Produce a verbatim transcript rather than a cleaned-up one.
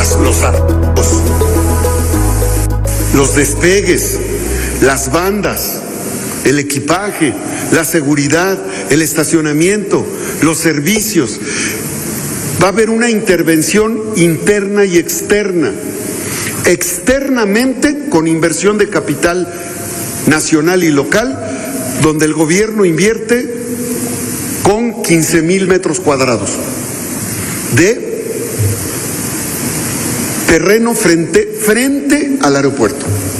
los arcos, los despegues, las bandas, el equipaje, la seguridad, el estacionamiento, los servicios. Va a haber una intervención interna y externa. Externamente, con inversión de capital nacional y local, donde el gobierno invierte con quince mil metros cuadrados de terreno frente, frente al aeropuerto.